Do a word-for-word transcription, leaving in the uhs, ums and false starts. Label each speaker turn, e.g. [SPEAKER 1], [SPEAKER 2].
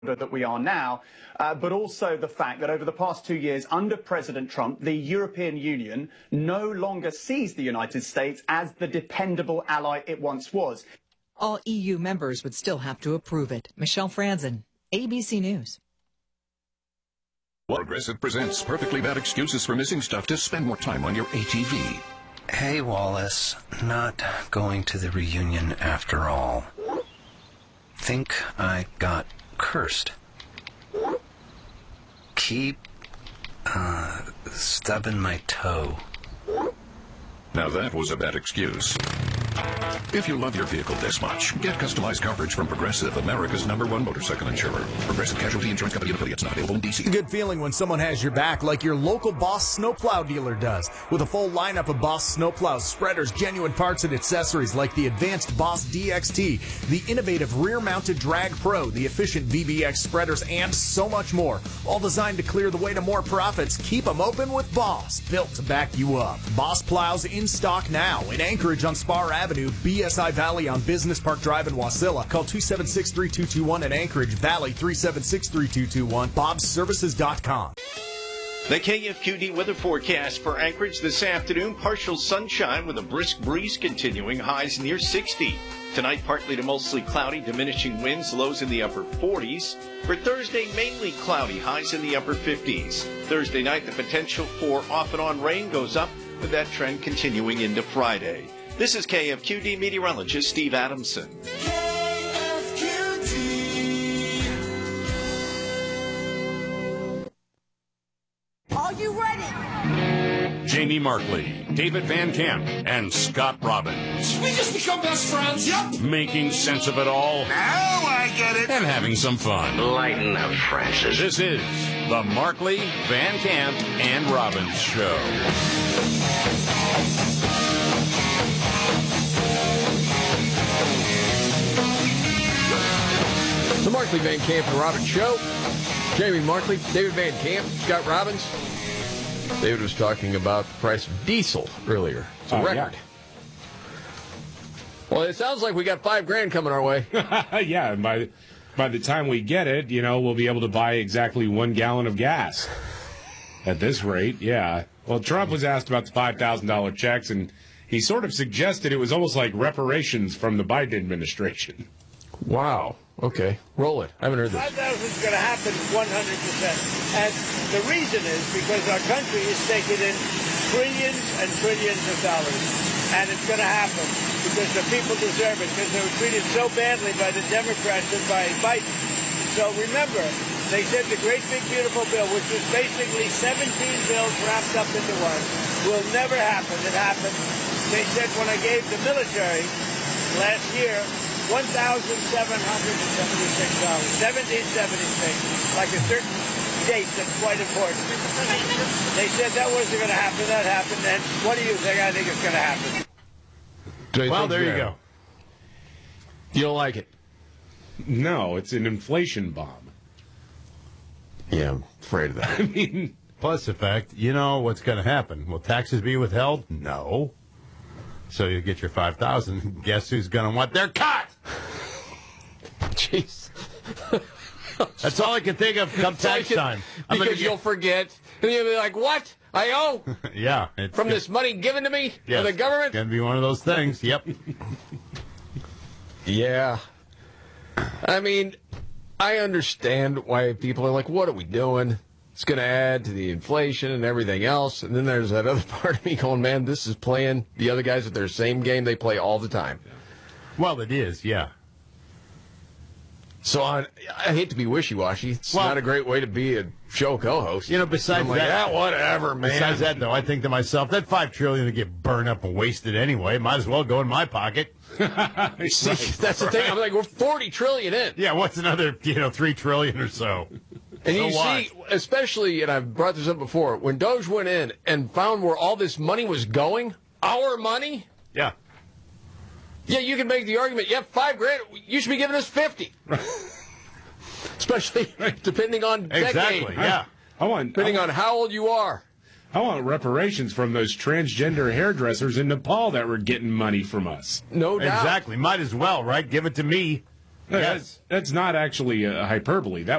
[SPEAKER 1] that we are now, uh, but also the fact that over the past two years under President Trump, the European Union no longer sees the United States as the dependable ally it once was.
[SPEAKER 2] All E U members would still have to approve it. Michelle Franzen, A B C News.
[SPEAKER 3] Progressive presents perfectly bad excuses for missing stuff to spend more time on your A T V.
[SPEAKER 4] Hey, Wallace, not going to the reunion after all. Think I got cursed. Keep, uh, stubbing my toe.
[SPEAKER 3] Now that was a bad excuse. If you love your vehicle this much, get customized coverage from Progressive, America's number one motorcycle insurer. Progressive Casualty Insurance Company and affiliates, not available in D C.
[SPEAKER 5] Good feeling when someone has your back like your local Boss snowplow dealer does. With a full lineup of Boss snowplows, spreaders, genuine parts and accessories like the advanced Boss D X T, the innovative rear-mounted Drag Pro, the efficient V B X spreaders, and so much more. All designed to clear the way to more profits. Keep them open with Boss, built to back you up. Boss plows in stock now in Anchorage on Spar Avenue, B S I Valley on Business Park Drive in Wasilla. Call two seven six, three two two one in Anchorage Valley, three seven six, three two two one, bobs services dot com.
[SPEAKER 6] The K F Q D weather forecast for Anchorage this afternoon. Partial sunshine with a brisk breeze continuing, highs near sixty. Tonight, partly to mostly cloudy, diminishing winds, lows in the upper forties. For Thursday, mainly cloudy, highs in the upper fifties. Thursday night, the potential for off and on rain goes up, with that trend continuing into Friday. This is K F Q D meteorologist Steve Adamson.
[SPEAKER 7] K F Q D. Are you ready?
[SPEAKER 8] Jamie Markley, David Van Camp, and Scott Robbins.
[SPEAKER 7] We just become best friends. Yep.
[SPEAKER 8] Making sense of it all.
[SPEAKER 7] Now I get it.
[SPEAKER 8] And having some fun.
[SPEAKER 4] Lighten up, Francis.
[SPEAKER 8] This is the Markley, Van Camp, and Robbins Show.
[SPEAKER 9] The Markley, Van Camp, and Robbins Show. Jamie Markley, David Van Camp, Scott Robbins. David was talking about the price of diesel earlier. It's a
[SPEAKER 10] uh,
[SPEAKER 9] record.
[SPEAKER 10] Yeah.
[SPEAKER 9] Well, it sounds like we got five grand coming our way.
[SPEAKER 10] Yeah, and by, by the time we get it, you know, we'll be able to buy exactly one gallon of gas. At this rate, yeah. Well, Trump was asked about the five thousand dollars checks, and he sort of suggested it was almost like reparations from the Biden administration.
[SPEAKER 9] Wow. Okay. Roll it. I haven't heard this.
[SPEAKER 11] five thousand is going to happen one hundred percent. And the reason is because our country is taking in trillions and trillions of dollars. And it's going to happen because the people deserve it, because they were treated so badly by the Democrats and by Biden. So remember, they said the great big beautiful bill, which was basically seventeen bills wrapped up into one, will never happen. It happened. They said when I gave the military last year one thousand seven hundred seventy-six dollars, seventeen seventy-six, like a certain date that's quite important. They said that wasn't going to happen. That happened. And what do you think? I think it's going to happen.
[SPEAKER 9] Well, there you go. You don't like it?
[SPEAKER 10] No, it's an inflation bomb.
[SPEAKER 9] Yeah, I'm afraid of that.
[SPEAKER 10] I mean,
[SPEAKER 12] plus the fact, you know what's going to happen. Will taxes be withheld? No. So you get your five thousand. Guess who's going to want their cut?
[SPEAKER 9] Jeez.
[SPEAKER 12] That's all I can think of come tax
[SPEAKER 9] can,
[SPEAKER 12] time.
[SPEAKER 9] I'm because
[SPEAKER 12] get...
[SPEAKER 9] you'll forget. And you'll be like, what? I owe?
[SPEAKER 12] Yeah. It's
[SPEAKER 9] From
[SPEAKER 12] good.
[SPEAKER 9] This money given to me
[SPEAKER 12] yes.
[SPEAKER 9] from the government?
[SPEAKER 12] It's going to be one of those things. Yep.
[SPEAKER 9] Yeah. I mean, I understand why people are like, what are we doing? It's going to add to the inflation and everything else. And then there's that other part of me going, man, this is playing the other guys at their same game they play all the time.
[SPEAKER 12] Well, it is, yeah.
[SPEAKER 9] So I, I hate to be wishy-washy. It's
[SPEAKER 12] well,
[SPEAKER 9] not a great way to be a show co-host.
[SPEAKER 12] You know, besides
[SPEAKER 9] like,
[SPEAKER 12] that,
[SPEAKER 9] yeah, whatever, man.
[SPEAKER 12] Besides that, though, I think to myself, that five trillion to get burned up and wasted anyway. Might as well go in my pocket.
[SPEAKER 9] See, right, that's the thing. I'm like, we're forty trillion in.
[SPEAKER 12] Yeah, what's another, you know, three trillion or so?
[SPEAKER 9] And
[SPEAKER 12] so
[SPEAKER 9] you
[SPEAKER 12] what?
[SPEAKER 9] see, especially, and I've brought this up before, when Doge went in and found where all this money was going, our money.
[SPEAKER 12] Yeah.
[SPEAKER 9] Yeah, you can make the argument. Yeah, five grand. You should be giving us fifty. Especially depending on decade.
[SPEAKER 12] Exactly, yeah.
[SPEAKER 10] I, I want,
[SPEAKER 9] depending
[SPEAKER 10] I want,
[SPEAKER 9] on how old you are.
[SPEAKER 10] I want reparations from those transgender hairdressers in Nepal that were getting money from us.
[SPEAKER 9] No doubt.
[SPEAKER 12] Exactly. Might as well, right? Give it to me.
[SPEAKER 10] That's, that's not actually a hyperbole. That